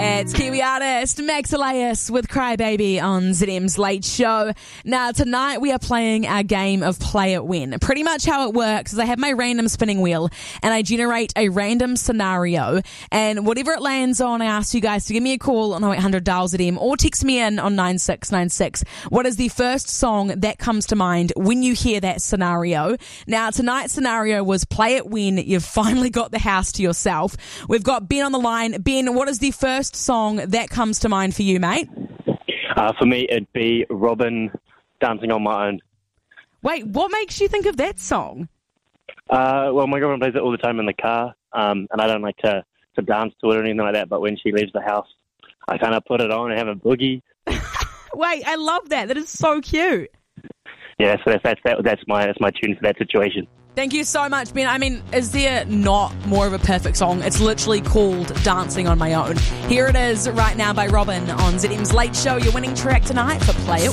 It's Kiwi artist Max Elias with Crybaby on ZM's Late Show. Now, tonight we are playing our game of Play It When. Pretty much how it works is I have my random spinning wheel and I generate a random scenario, and whatever it lands on, I ask you guys to give me a call on 0800 dial ZM or text me in on 9696. What is the first song that comes to mind when you hear that scenario? Now, tonight's scenario was Play It When you've finally got the house to yourself. We've got Ben on the line. Ben, what is the first song that comes to mind for you, mate? For me, it'd be Robin, Dancing on My Own. Wait, what makes you think of that song? Well, my girlfriend plays it all the time in the car, and I don't like to dance to it or anything like that, but when she leaves the house, I kind of put it on and have a boogie. Wait, I love that. That is so cute. Yeah, so that's my tune for that situation. Thank you so much, Ben. I mean, is there not more of a perfect song? It's literally called Dancing on My Own. Here it is right now by Robin on ZM's Late Show. Your winning track tonight for Play It